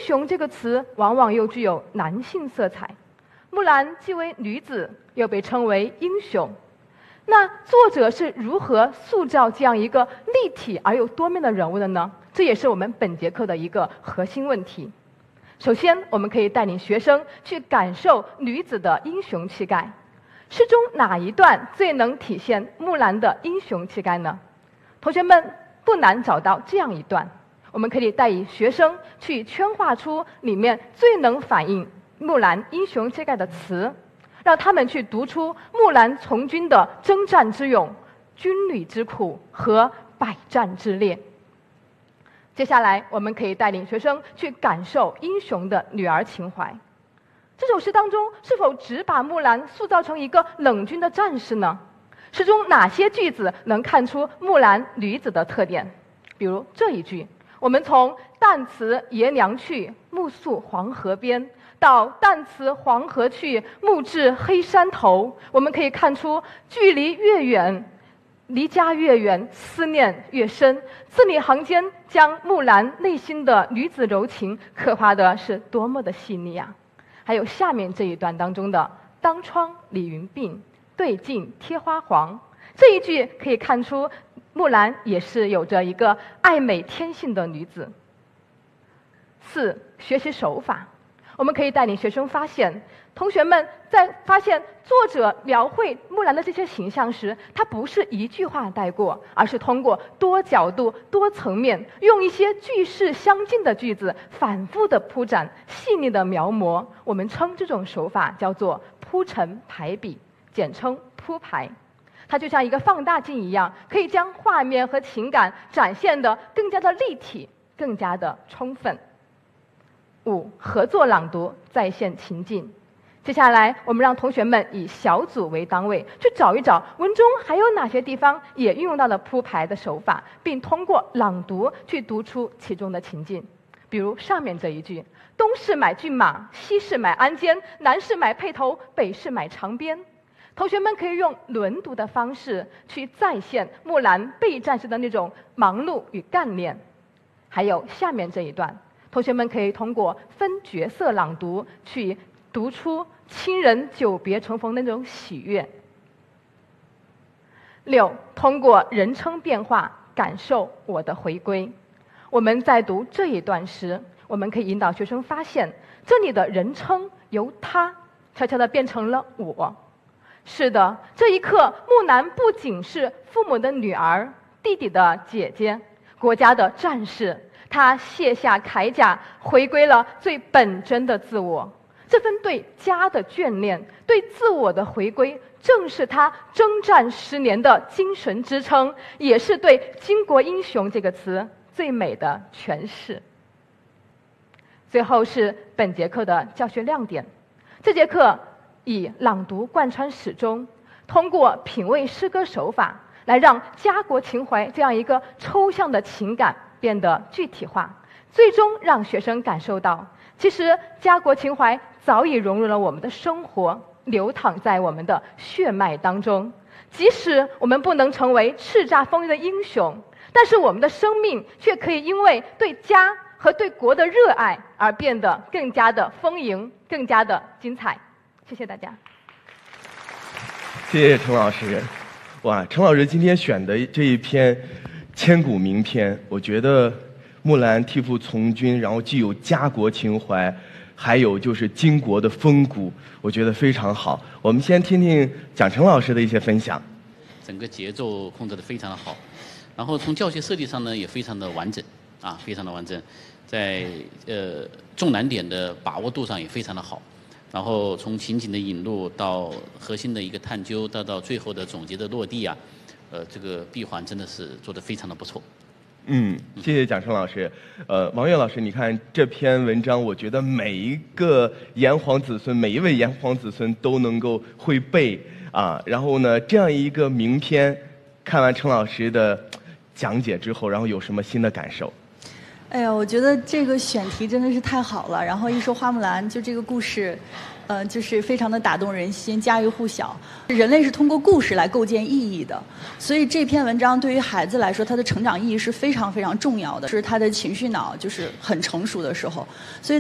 雄这个词往往又具有男性色彩，木兰既为女子，又被称为英雄。那作者是如何塑造这样一个立体而又多面的人物的呢？这也是我们本节课的一个核心问题。首先，我们可以带领学生去感受女子的英雄气概。诗中哪一段最能体现木兰的英雄气概呢？同学们不难找到这样一段，我们可以带领学生去圈画出里面最能反映木兰英雄气概的词，让他们去读出木兰从军的征战之勇、军旅之苦和百战之烈。接下来，我们可以带领学生去感受英雄的女儿情怀。这首诗当中是否只把木兰塑造成一个冷峻的战士呢？诗中哪些句子能看出木兰女子的特点？比如这一句，我们从旦辞爷娘去，暮宿黄河边，到旦辞黄河去，暮至黑山头，我们可以看出距离越远，离家越远，思念越深，字里行间将木兰内心的女子柔情刻画的是多么的细腻啊！还有下面这一段当中的“当窗理云鬓，对镜贴花黄”，这一句可以看出木兰也是有着一个爱美天性的女子。4、学习手法。我们可以带领学生发现，同学们在发现作者描绘木兰的这些形象时，他不是一句话带过，而是通过多角度、多层面，用一些句式相近的句子反复的铺展、细腻的描摹。我们称这种手法叫做铺陈排比，简称铺排。它就像一个放大镜一样，可以将画面和情感展现得更加的立体、更加的充分。5、合作朗读，再现情境。接下来，我们让同学们以小组为单位，去找一找文中还有哪些地方也运用到了铺排的手法，并通过朗读去读出其中的情境。比如上面这一句：东市买骏马，西市买鞍鞯，南市买辔头，北市买长鞭。同学们可以用轮读的方式去再现木兰备战时的那种忙碌与干练。还有下面这一段，同学们可以通过分角色朗读去读出亲人久别重逢的那种喜悦。6、通过人称变化感受我的回归。我们在读这一段时，我们可以引导学生发现，这里的人称由他悄悄地变成了我。是的，这一刻，木兰不仅是父母的女儿、弟弟的姐姐、国家的战士，她卸下铠甲，回归了最本真的自我。这份对家的眷恋，对自我的回归，正是她征战10年的精神支撑，也是对巾帼英雄这个词最美的诠释。最后是本节课的教学亮点。这节课以朗读贯穿始终，通过品味诗歌手法，来让家国情怀这样一个抽象的情感变得具体化，最终让学生感受到，其实家国情怀早已融入了我们的生活，流淌在我们的血脉当中。即使我们不能成为叱咤风云的英雄，但是我们的生命却可以因为对家和对国的热爱而变得更加的丰盈，更加的精彩。谢谢大家。 谢谢陈老师。哇，陈老师今天选的这一篇千古名篇，我觉得木兰替父从军，然后既有家国情怀，还有就是巾帼的风骨，我觉得非常好。我们先听听蒋成老师的一些分享。 整个节奏控制得非常的好，然后从教学设计上呢也非常的完整啊，非常的完整，在重难点的把握度上也非常的好。然后从情景的引入到核心的一个探究，到最后的总结的落地啊，这个闭环真的是做得非常的不错。 谢谢蒋成老师。王悦老师，你看这篇文章，我觉得每一个炎黄子孙，每一位炎黄子孙都能够会背啊。然后呢，这样一个名篇，看完陈老师的讲解之后，然后有什么新的感受？ 哎呀，我觉得这个选题真的是太好了。然后一说花木兰，就这个故事，就是非常的打动人心，家喻户晓。人类是通过故事来构建意义的，所以这篇文章对于孩子来说，他的成长意义是非常非常重要的，是他的情绪脑就是很成熟的时候，所以。